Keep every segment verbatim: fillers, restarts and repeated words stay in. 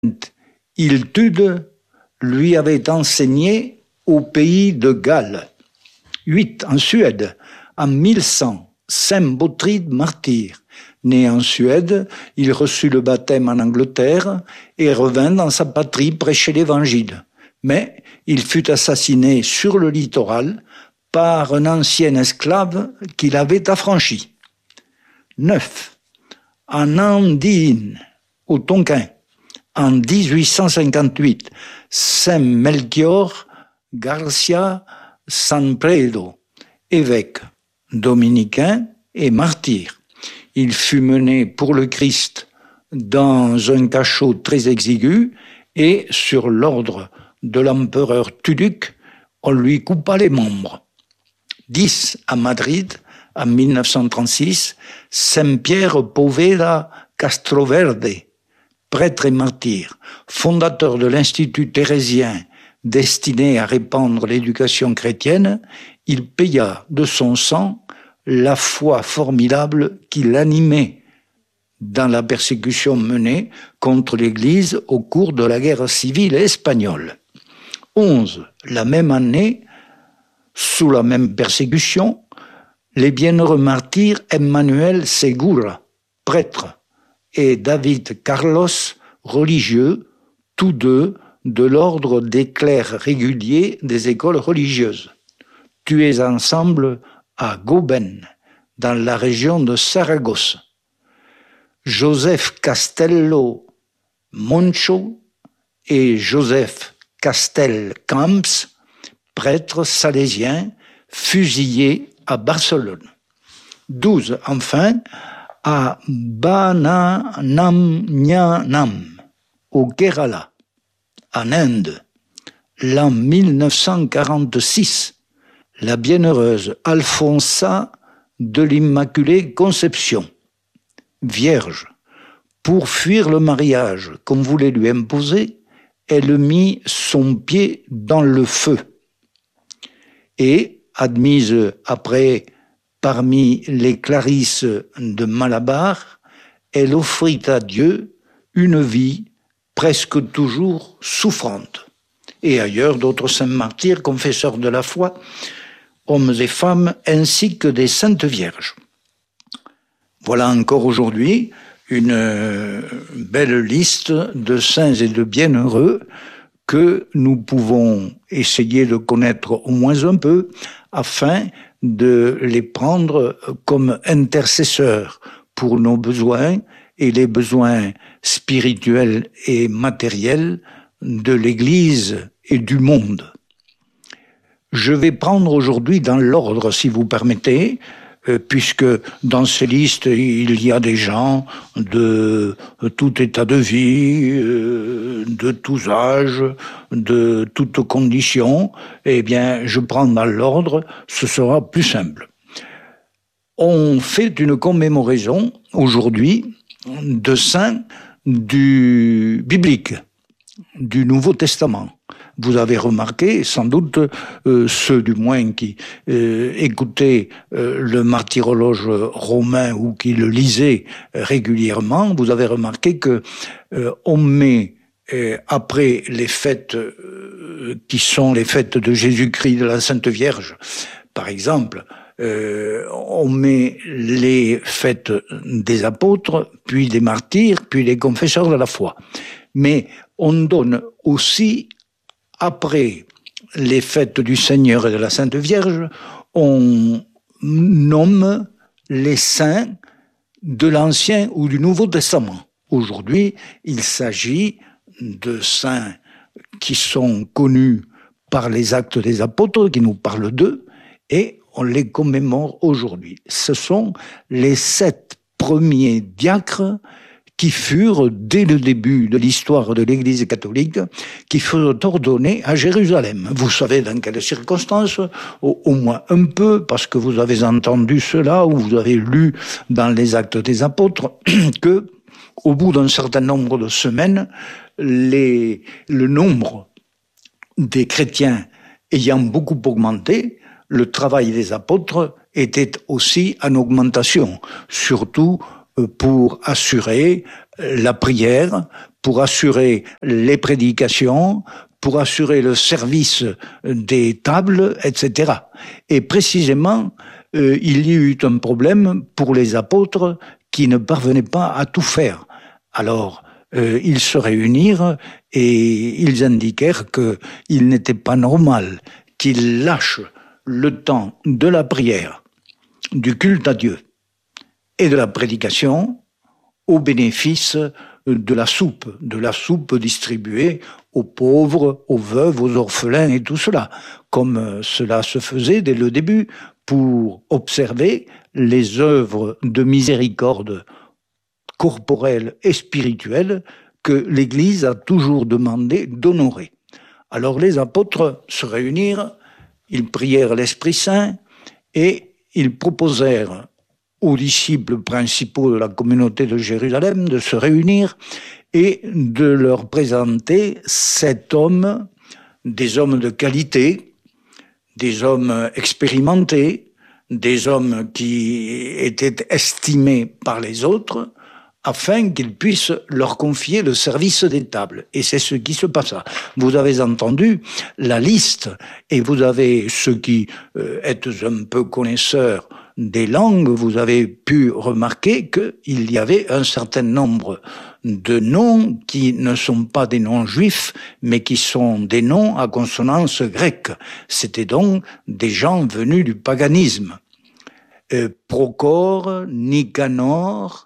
Hiltude lui avait enseigné au pays de Galles. huit. En Suède, en mille cent, Saint Botride martyr. Né en Suède, il reçut le baptême en Angleterre et revint dans sa patrie prêcher l'Évangile. Mais il fut assassiné sur le littoral par un ancien esclave qu'il avait affranchi. neuf. En Andine, au Tonkin, en dix-huit cent cinquante-huit, Saint Melchior Garcia Sanpredo, évêque dominicain et martyr. Il fut mené pour le Christ dans un cachot très exigu et, sur l'ordre de l'empereur Tuduc, on lui coupa les membres. dix. À Madrid, en mille neuf cent trente-six, Saint Pierre Poveda Castroverde, prêtre et martyr, fondateur de l'Institut thérésien destiné à répandre l'éducation chrétienne, il paya de son sang la foi formidable qui l'animait dans la persécution menée contre l'Église au cours de la guerre civile espagnole. onze. La même année, sous la même persécution, les bienheureux martyrs Emmanuel Segura, prêtre, et David Carlos, religieux, tous deux de l'ordre des clercs réguliers des écoles religieuses, tués ensemble à Goben, dans la région de Saragosse. Joseph Castello Moncho et Joseph Castel Camps, prêtres salésiens, fusillés à Barcelone. douze. Enfin, à Bananamnyanam, au Kerala, en Inde, l'an mille neuf cent quarante-six, la bienheureuse Alfonsa de l'Immaculée Conception, vierge, pour fuir le mariage qu'on voulait lui imposer, elle mit son pied dans le feu. Et, admise après parmi les Clarisses de Malabar, elle offrit à Dieu une vie presque toujours souffrante. Et ailleurs, d'autres saints martyrs, confesseurs de la foi, hommes et femmes, ainsi que des saintes vierges. Voilà encore aujourd'hui une belle liste de saints et de bienheureux que nous pouvons essayer de connaître au moins un peu afin de les prendre comme intercesseurs pour nos besoins et les besoins spirituels et matériels de l'Église et du monde. Je vais prendre aujourd'hui dans l'ordre, si vous permettez, euh, puisque dans ces listes, il y a des gens de tout état de vie, euh, de tous âges, de toutes conditions. Eh bien, je prends dans l'ordre, ce sera plus simple. On fait une commémoration aujourd'hui de saints du biblique, du Nouveau Testament. Vous avez remarqué, sans doute, euh, ceux du moins qui euh, écoutaient euh, le martyrologe romain ou qui le lisaient régulièrement, vous avez remarqué que euh, on met euh, après les fêtes euh, qui sont les fêtes de Jésus-Christ, de la Sainte Vierge, par exemple, euh, on met les fêtes des apôtres, puis des martyrs, puis les confesseurs de la foi. Mais on donne aussi, après les fêtes du Seigneur et de la Sainte Vierge, on nomme les saints de l'Ancien ou du Nouveau Testament. Aujourd'hui, il s'agit de saints qui sont connus par les actes des apôtres, qui nous parlent d'eux, et on les commémore aujourd'hui. Ce sont les sept premiers diacres qui furent, dès le début de l'histoire de l'Église catholique, qui furent ordonnés à Jérusalem. Vous savez dans quelles circonstances, au, au moins un peu, parce que vous avez entendu cela, ou vous avez lu dans les Actes des Apôtres, que, au bout d'un certain nombre de semaines, les, le nombre des chrétiens ayant beaucoup augmenté, le travail des apôtres était aussi en augmentation, surtout pour assurer la prière, pour assurer les prédications, pour assurer le service des tables, et cetera. Et précisément, euh, il y eut un problème pour les apôtres qui ne parvenaient pas à tout faire. Alors, euh, ils se réunirent et ils indiquèrent qu'il n'était pas normal qu'ils lâchent le temps de la prière, du culte à Dieu et de la prédication au bénéfice de la soupe, de la soupe distribuée aux pauvres, aux veuves, aux orphelins et tout cela, comme cela se faisait dès le début pour observer les œuvres de miséricorde corporelle et spirituelle que l'Église a toujours demandé d'honorer. Alors les apôtres se réunirent, ils prièrent l'Esprit Saint et ils proposèrent aux disciples principaux de la communauté de Jérusalem de se réunir et de leur présenter sept hommes, des hommes de qualité, des hommes expérimentés, des hommes qui étaient estimés par les autres, afin qu'ils puissent leur confier le service des tables. Et c'est ce qui se passa. Vous avez entendu la liste, et vous avez, ceux qui euh, êtes un peu connaisseurs des langues, vous avez pu remarquer qu'il y avait un certain nombre de noms qui ne sont pas des noms juifs, mais qui sont des noms à consonance grecque. C'était donc des gens venus du paganisme. Euh, Procore, Nicanor,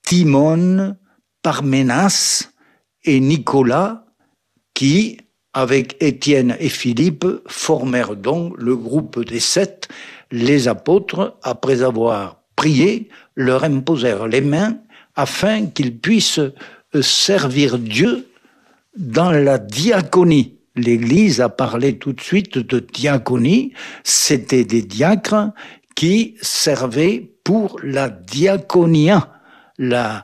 Timon, Parménas et Nicolas, qui, avec Étienne et Philippe, formèrent donc le groupe des sept. Les apôtres, après avoir prié, leur imposèrent les mains afin qu'ils puissent servir Dieu dans la diaconie. L'Église a parlé tout de suite de diaconie. C'était des diacres qui servaient pour la diaconia. La,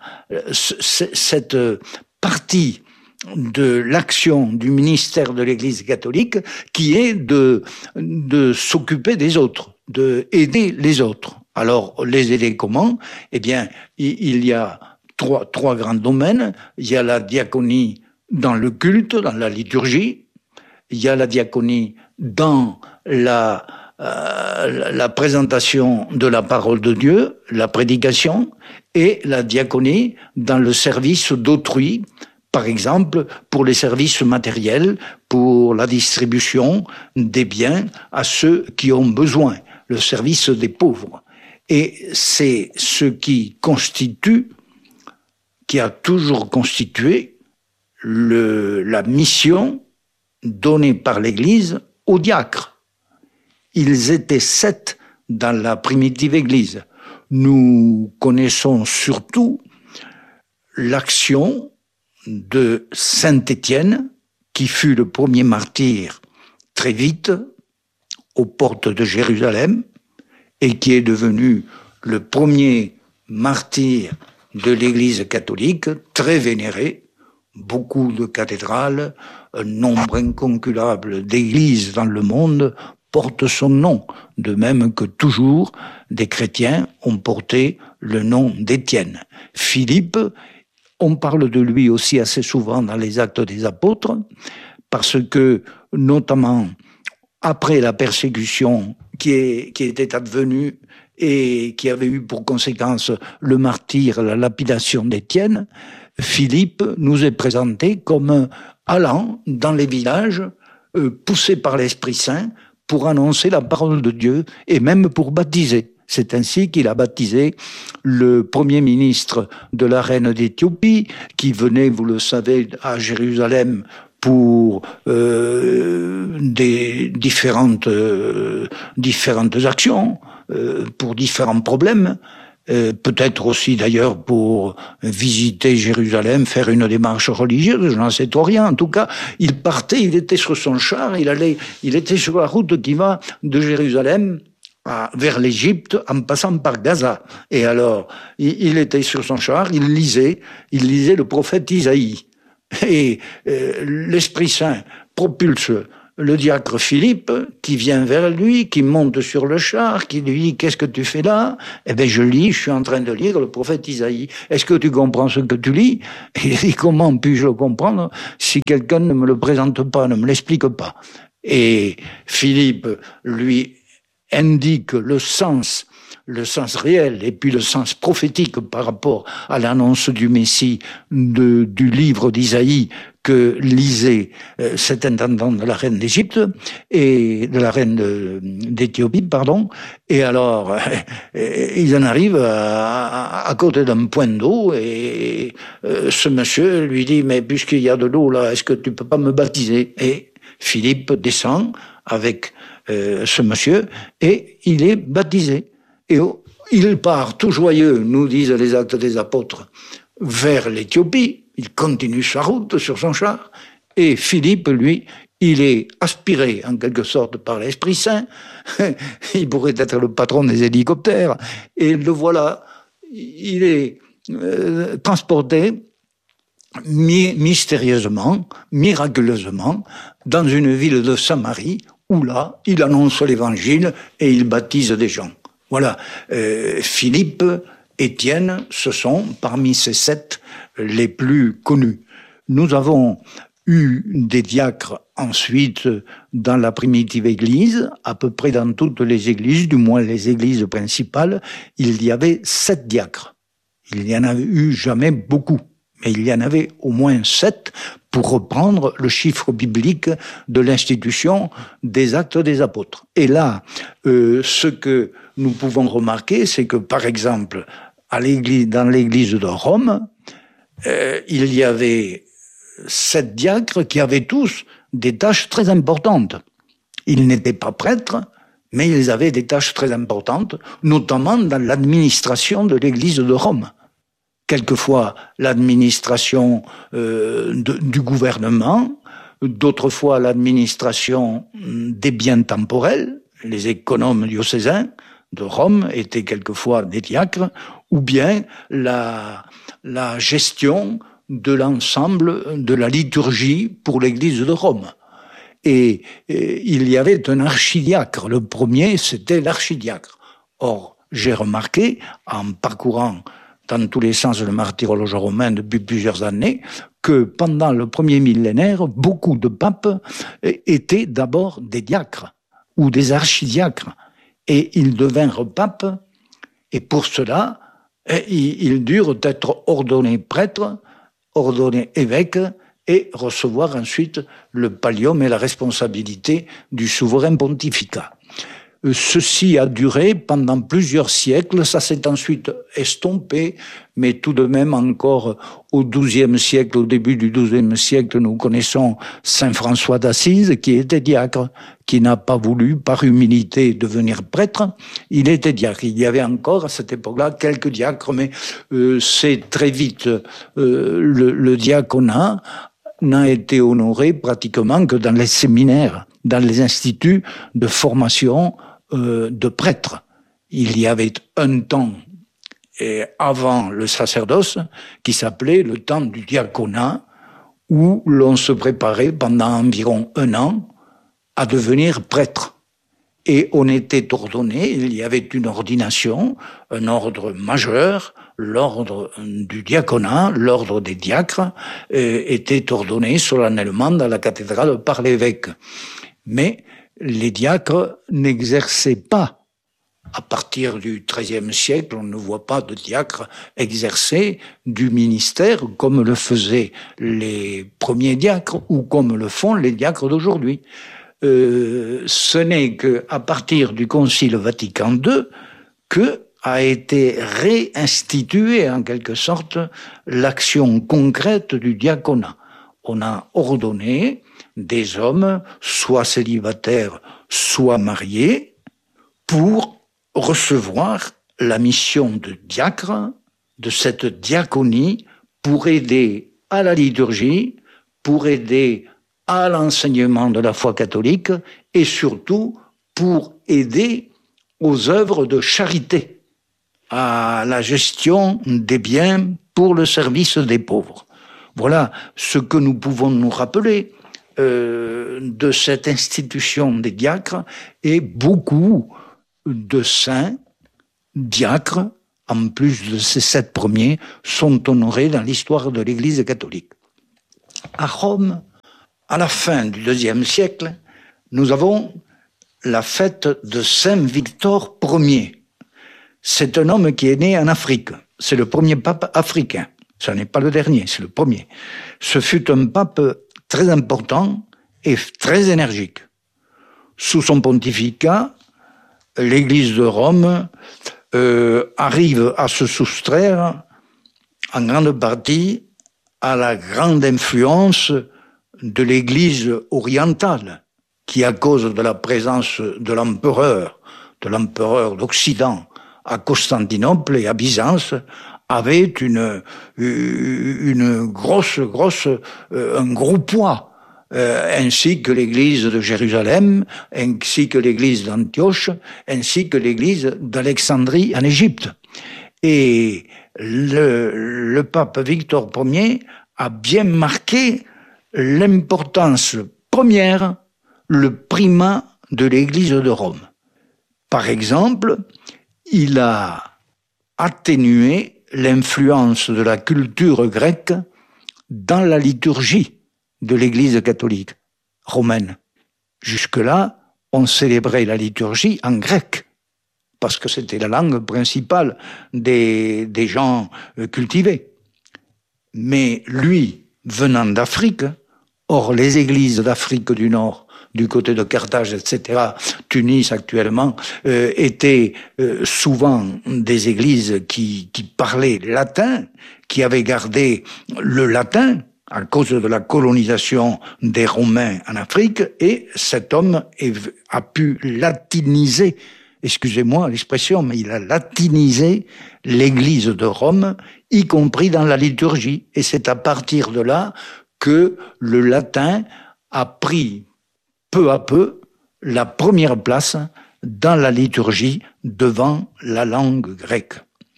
cette partie de l'action du ministère de l'Église catholique qui est de, de s'occuper des autres, de aider les autres. Alors, les aider comment? Eh bien, il y a trois, trois grands domaines. Il y a la diaconie dans le culte, dans la liturgie. Il y a la diaconie dans la, euh, la présentation de la parole de Dieu, la prédication, et la diaconie dans le service d'autrui, par exemple pour les services matériels, pour la distribution des biens à ceux qui ont besoin, le service des pauvres. Et c'est ce qui constitue, qui a toujours constitué le, la mission donnée par l'Église aux diacres. Ils étaient sept dans la primitive Église. Nous connaissons surtout l'action de saint Étienne, qui fut le premier martyr très vite aux portes de Jérusalem et qui est devenu le premier martyr de l'Église catholique, très vénéré, beaucoup de cathédrales, un nombre incalculable d'églises dans le monde portent son nom, de même que toujours des chrétiens ont porté le nom d'Étienne. Philippe, on parle de lui aussi assez souvent dans les Actes des Apôtres, parce que, notamment, après la persécution qui, est, qui était advenue et qui avait eu pour conséquence le martyre, la lapidation d'Étienne, Philippe nous est présenté comme allant dans les villages, euh, poussé par l'Esprit Saint, pour annoncer la parole de Dieu et même pour baptiser. C'est ainsi qu'il a baptisé le premier ministre de la reine d'Éthiopie, qui venait, vous le savez, à Jérusalem pour euh, des différentes, euh, différentes actions, euh, pour différents problèmes, euh, peut-être aussi d'ailleurs pour visiter Jérusalem, faire une démarche religieuse, je n'en sais trop rien. En tout cas, il partait, il était sur son char, il allait, il était sur la route qui va de Jérusalem à, vers l'Égypte en passant par Gaza. Et alors, il, il était sur son char, il lisait, il lisait le prophète Isaïe. Et euh, l'Esprit Saint propulse le diacre Philippe, qui vient vers lui, qui monte sur le char, qui lui dit « Qu'est-ce que tu fais là ?» Eh bien, je lis, je suis en train de lire le prophète Isaïe. « Est-ce que tu comprends ce que tu lis ?» Il dit « Comment puis-je le comprendre si quelqu'un ne me le présente pas, ne me l'explique pas ?» Et Philippe lui indique le sens, le sens réel et puis le sens prophétique par rapport à l'annonce du Messie de, du livre d'Isaïe que lisait euh, cet intendant de la reine d'Égypte et de la reine de, d'Éthiopie, pardon. Et alors, euh, ils en arrivent à, à, à côté d'un point d'eau et euh, ce monsieur lui dit « Mais puisqu'il y a de l'eau là, est-ce que tu peux pas me baptiser ?» Et Philippe descend avec euh, ce monsieur et il est baptisé. Et il part tout joyeux, nous disent les Actes des Apôtres, vers l'Éthiopie. Il continue sa route sur son char. Et Philippe, lui, il est aspiré en quelque sorte par l'Esprit Saint. Il pourrait être le patron des hélicoptères. Et le voilà, il est euh, transporté my- mystérieusement, miraculeusement, dans une ville de Samarie, où là, il annonce l'Évangile et il baptise des gens. Voilà, euh, Philippe, Étienne, ce sont parmi ces sept les plus connus. Nous avons eu des diacres ensuite dans la primitive église, à peu près dans toutes les églises, du moins les églises principales, il y avait sept diacres. Il n'y en a eu jamais beaucoup, mais il y en avait au moins sept pour reprendre le chiffre biblique de l'institution des Actes des Apôtres. Et là, euh, ce que nous pouvons remarquer, c'est que, par exemple, à l'église, dans l'église de Rome, euh, il y avait sept diacres qui avaient tous des tâches très importantes. Ils n'étaient pas prêtres, mais ils avaient des tâches très importantes, notamment dans l'administration de l'église de Rome. Quelquefois l'administration euh, de, du gouvernement, d'autres fois l'administration des biens temporels, les économes diocésains de Rome étaient quelquefois des diacres, ou bien la, la gestion de l'ensemble de la liturgie pour l'église de Rome. Et, et il y avait un archidiacre, le premier c'était l'archidiacre. Or, j'ai remarqué, en parcourant dans tous les sens le martyrologe romain depuis plusieurs années, que pendant le premier millénaire, beaucoup de papes étaient d'abord des diacres ou des archidiacres. Et ils devinrent papes, et pour cela, ils durent être ordonnés prêtres, ordonnés évêques, et recevoir ensuite le pallium et la responsabilité du souverain pontificat. Ceci a duré pendant plusieurs siècles, ça s'est ensuite estompé, mais tout de même encore au douzième siècle, au début du douzième siècle, nous connaissons saint François d'Assise qui était diacre, qui n'a pas voulu par humilité devenir prêtre, il était diacre. Il y avait encore à cette époque-là quelques diacres, mais euh, c'est très vite euh, le, le diaconat n'a été honoré pratiquement que dans les séminaires, dans les instituts de formation euh, de prêtres. Il y avait un temps et avant le sacerdoce qui s'appelait le temps du diaconat, où l'on se préparait pendant environ un an à devenir prêtre. Et on était ordonné, il y avait une ordination, un ordre majeur, l'ordre du diaconat, l'ordre des diacres, euh, était ordonné solennellement dans la cathédrale par l'évêque. Mais les diacres n'exerçaient pas. À partir du treizième siècle, on ne voit pas de diacres exercer du ministère comme le faisaient les premiers diacres ou comme le font les diacres d'aujourd'hui. Euh, ce n'est qu'à partir du Concile Vatican deux que a été réinstituée en quelque sorte l'action concrète du diaconat. On a ordonné des hommes, soit célibataires, soit mariés, pour recevoir la mission de diacre, de cette diaconie, pour aider à la liturgie, pour aider à l'enseignement de la foi catholique et surtout pour aider aux œuvres de charité, à la gestion des biens pour le service des pauvres. Voilà ce que nous pouvons nous rappeler euh, de cette institution des diacres et beaucoup de saints, diacres, en plus de ces sept premiers, sont honorés dans l'histoire de l'Église catholique. À Rome, à la fin du deuxième siècle, nous avons la fête de Saint Victor Ier. C'est un homme qui est né en Afrique. C'est le premier pape africain. Ce n'est pas le dernier, c'est le premier. Ce fut un pape très important et très énergique. Sous son pontificat, l'Église de Rome euh, arrive à se soustraire en grande partie à la grande influence de l'Église orientale, qui, à cause de la présence de l'empereur, de l'empereur d'Occident à Constantinople et à Byzance, avait une, une grosse, grosse, un gros poids, euh, ainsi que l'Église de Jérusalem, ainsi que l'Église d'Antioche, ainsi que l'Église d'Alexandrie en Égypte. Et le, le pape Victor Ier a bien marqué l'importance première, le primat de l'Église de Rome. Par exemple, il a atténué l'influence de la culture grecque dans la liturgie de l'Église catholique romaine. Jusque-là, on célébrait la liturgie en grec, parce que c'était la langue principale des, des gens cultivés. Mais lui, venant d'Afrique, or les églises d'Afrique du Nord, du côté de Carthage, et cetera, Tunis actuellement, euh, étaient euh, souvent des églises qui, qui parlaient latin, qui avaient gardé le latin à cause de la colonisation des Romains en Afrique, et cet homme est, a pu latiniser, excusez-moi l'expression, mais il a latinisé l'église de Rome, y compris dans la liturgie. Et c'est à partir de là que le latin a pris peu à peu la première place dans la liturgie devant la langue grecque.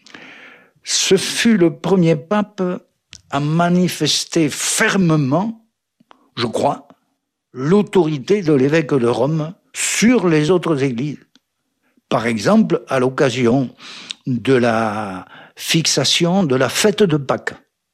Ce fut le premier pape à manifester fermement, je crois, l'autorité de l'évêque de Rome sur les autres églises. Par exemple, à l'occasion de la fixation de la fête de Pâques.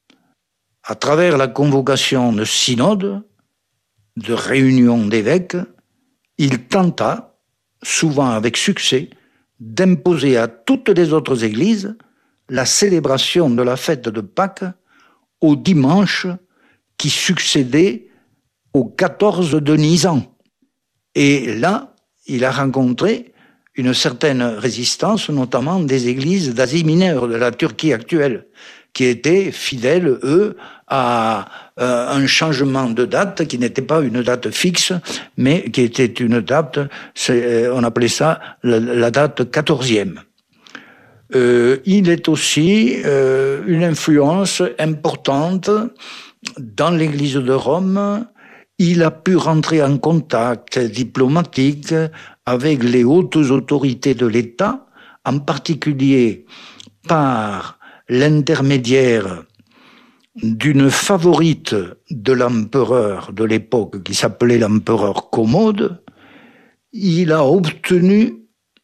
À travers la convocation de synodes, de réunions d'évêques, il tenta, souvent avec succès, d'imposer à toutes les autres églises la célébration de la fête de Pâques au dimanche qui succédait au quatorze de Nisan. Et là, il a rencontré une certaine résistance, notamment des églises d'Asie mineure, de la Turquie actuelle, qui étaient fidèles, eux, à euh, un changement de date qui n'était pas une date fixe, mais qui était une date, on appelait ça la, la date quatorzième. Euh, il est aussi euh, une influence importante dans l'Église de Rome. Il a pu rentrer en contact diplomatique avec les hautes autorités de l'État, en particulier par l'intermédiaire d'une favorite de l'empereur de l'époque, qui s'appelait l'empereur Commode. Il a obtenu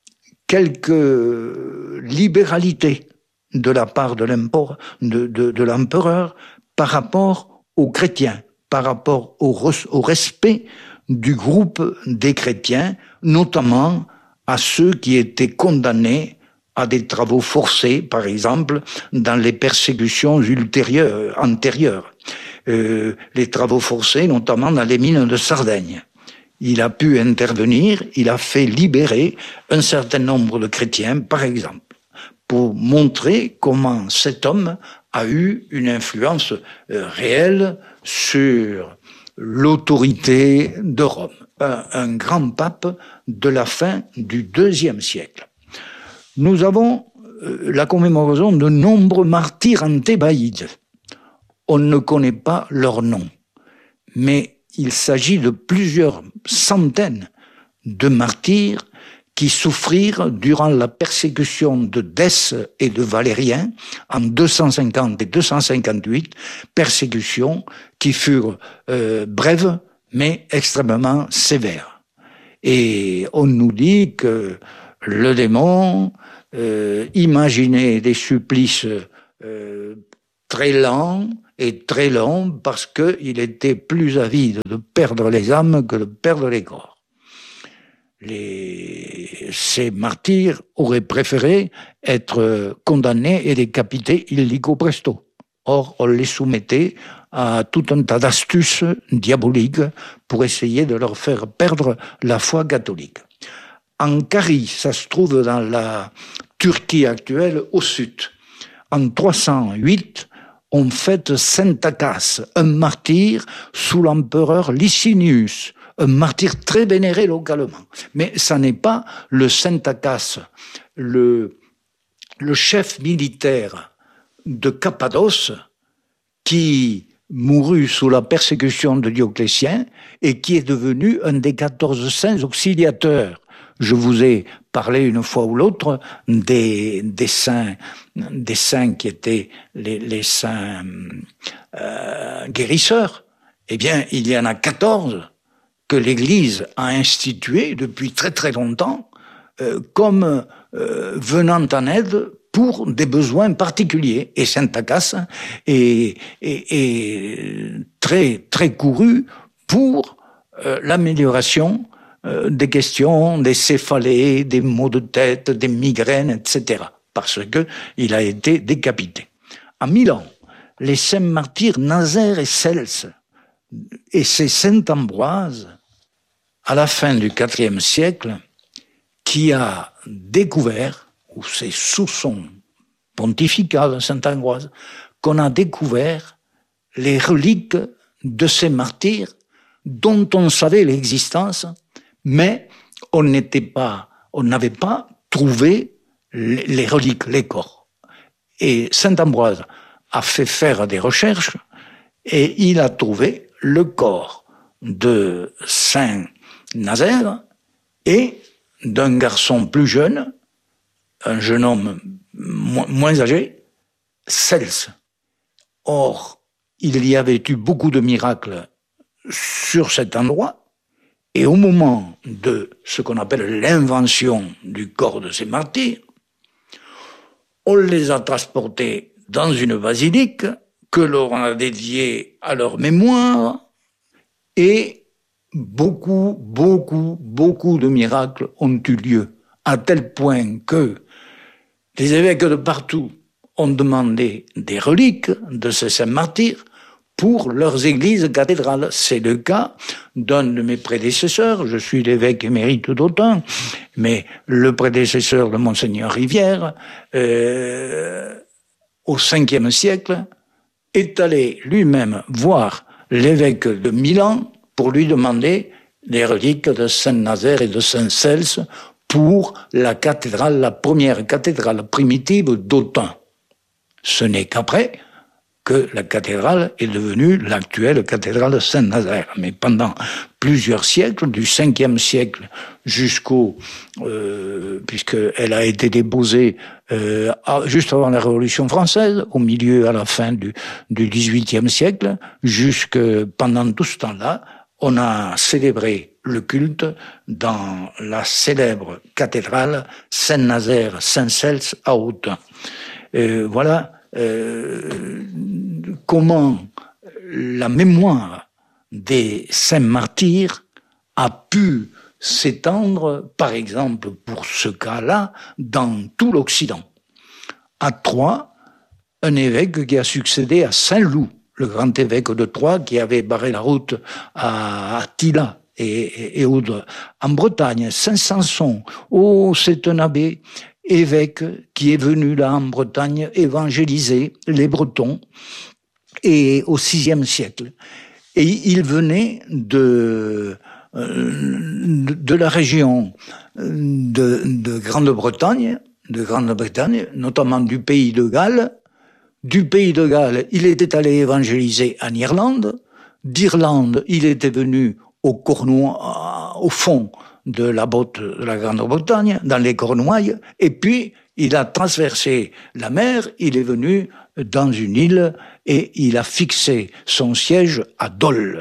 quelques libéralités de la part de l'empereur, de, de, de l'empereur par rapport aux chrétiens, par rapport au, au respect du groupe des chrétiens, notamment à ceux qui étaient condamnés à des travaux forcés, par exemple, dans les persécutions ultérieures, antérieures. Euh, les travaux forcés, notamment dans les mines de Sardaigne. Il a pu intervenir, il a fait libérer un certain nombre de chrétiens, par exemple, pour montrer comment cet homme a eu une influence euh, réelle sur l'autorité de Rome. Un, un grand pape de la fin du deuxième siècle. Nous avons euh, la commémoration de nombreux martyrs en Thébaïde. On ne connaît pas leur nom, mais il s'agit de plusieurs centaines de martyrs qui souffrirent durant la persécution de Dèce et de Valérien en deux cent cinquante et deux cent cinquante-huit, persécutions qui furent euh, brèves mais extrêmement sévère. Et on nous dit que le démon euh, imaginait des supplices euh, très lents et très longs parce qu'il était plus avide de perdre les âmes que de perdre les corps. Les... Ces martyrs auraient préféré être condamnés et décapités illico presto. Or, on les soumettait à tout un tas d'astuces diaboliques pour essayer de leur faire perdre la foi catholique. Ankari, ça se trouve dans la Turquie actuelle au sud. En trois cent huit, on fête Saint Akas, un martyr sous l'empereur Licinius, un martyr très vénéré localement. Mais ça n'est pas le Saint Akas, le, le chef militaire de Cappadoce qui mourut sous la persécution de Dioclétien et qui est devenu un des quatorze saints auxiliateurs. Je vous ai parlé une fois ou l'autre des, des saints, des saints qui étaient les, les saints euh, guérisseurs. Eh bien, il y en a quatorze que l'Église a institués depuis très très longtemps euh, comme euh, venant en aide pour des besoins particuliers. Et Saint Akas est, est, est très très couru pour euh, l'amélioration euh, des questions, des céphalées, des maux de tête, des migraines, et cetera. Parce que il a été décapité. À Milan, les saints martyrs Nazaire et Cels, et c'est Saint Ambroise, à la fin du quatrième siècle, qui a découvert, ou c'est sous son pontificat de Saint Ambroise, qu'on a découvert les reliques de ces martyrs dont on savait l'existence, mais on n'était pas, on n'avait pas trouvé les reliques, les corps. Et Saint Ambroise a fait faire des recherches et il a trouvé le corps de Saint Nazaire et d'un garçon plus jeune, un jeune homme mo- moins âgé, Cels. Or, il y avait eu beaucoup de miracles sur cet endroit, et au moment de ce qu'on appelle l'invention du corps de ces martyrs, on les a transportés dans une basilique que l'on a dédiée à leur mémoire, et beaucoup, beaucoup, beaucoup de miracles ont eu lieu, à tel point que les évêques de partout ont demandé des reliques de ces saints martyrs pour leurs églises cathédrales. C'est le cas d'un de mes prédécesseurs, je suis l'évêque émérite d'Autun, mais le prédécesseur de Monseigneur Rivière, euh, au cinquième siècle, est allé lui-même voir l'évêque de Milan pour lui demander les reliques de Saint-Nazaire et de Saint-Cels pour la cathédrale, la première cathédrale primitive d'Autun. Ce n'est qu'après que la cathédrale est devenue l'actuelle cathédrale de Saint-Nazaire. Mais pendant plusieurs siècles, du cinquième siècle jusqu'au... Euh, puisqu'elle a été déposée euh, juste avant la Révolution française, au milieu, à la fin du, du dix-huitième siècle, jusque pendant tout ce temps-là, on a célébré le culte dans la célèbre cathédrale Saint-Nazaire, Saint-Cels à Autun. Euh, voilà euh, comment la mémoire des saints martyrs a pu s'étendre, par exemple, pour ce cas-là, dans tout l'Occident. À Troyes, un évêque qui a succédé à Saint-Loup, le grand évêque de Troyes, qui avait barré la route à Attila et, et, et autres. En Bretagne, Saint-Sanson, oh, c'est un abbé évêque qui est venu là en Bretagne évangéliser les Bretons, et au sixième siècle. Et il venait de, de la région de, de Grande-Bretagne, de Grande-Bretagne, notamment du pays de Galles. Du pays de Galles, il était allé évangéliser en Irlande. D'Irlande, il était venu au Cornouailles, au fond de la botte de la Grande-Bretagne, dans les Cornouailles, et puis il a transversé la mer, il est venu dans une île et il a fixé son siège à Dole,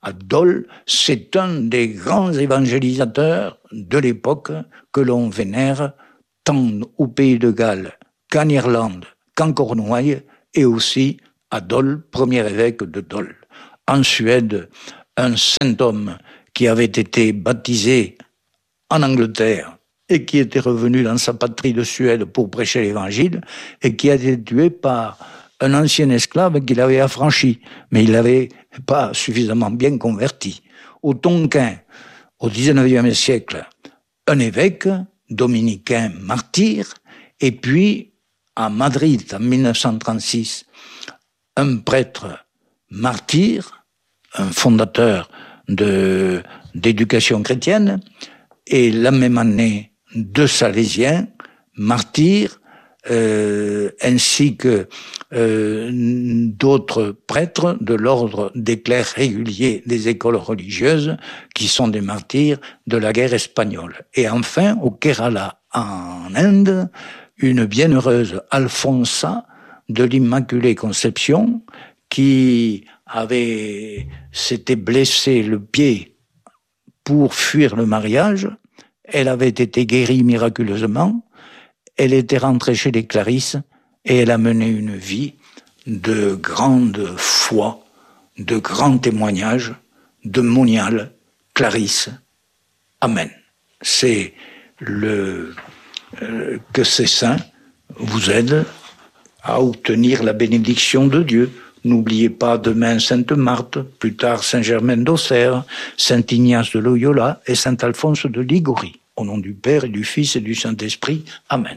à Dole, c'est un des grands évangélisateurs de l'époque que l'on vénère tant au Pays de Galles qu'en Irlande, qu'en Cornouailles, et aussi à Dole, premier évêque de Dole. En Suède, un saint homme qui avait été baptisé en Angleterre et qui était revenu dans sa patrie de Suède pour prêcher l'évangile et qui a été tué par un ancien esclave qu'il avait affranchi, mais il n'avait pas suffisamment bien converti. Au Tonkin, au dix-neuvième siècle, un évêque dominicain martyr, et puis à Madrid en mille neuf cent trente-six, un prêtre martyr, un fondateur de, d'éducation chrétienne, et la même année, deux Salésiens, martyrs, euh, ainsi que euh, d'autres prêtres de l'ordre des clercs réguliers des écoles religieuses, qui sont des martyrs de la guerre espagnole. Et enfin, au Kerala, en Inde, une bienheureuse Alfonsa de l'Immaculée Conception, qui avait s'était blessé le pied pour fuir le mariage. Elle avait été guérie miraculeusement. Elle était rentrée chez les Clarisses et elle a mené une vie de grande foi, de grands témoignages, de moniales, Clarisse. Amen. C'est le euh, que ces saints vous aident à obtenir la bénédiction de Dieu. N'oubliez pas demain Sainte Marthe, plus tard Saint Germain d'Auxerre, Saint Ignace de Loyola et Saint Alphonse de Liguori. Au nom du Père et du Fils et du Saint-Esprit. Amen.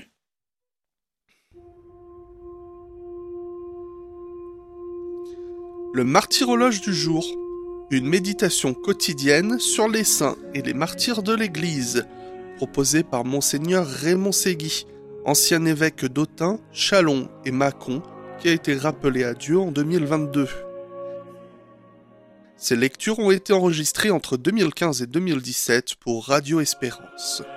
Le martyrologe du jour, une méditation quotidienne sur les saints et les martyrs de l'Église, proposée par Monseigneur Raymond Ségui, ancien évêque d'Autun, Châlons et Mâcon, qui a été rappelé à Dieu en deux mille vingt-deux. Ces lectures ont été enregistrées entre deux mille quinze et deux mille dix-sept pour Radio Espérance.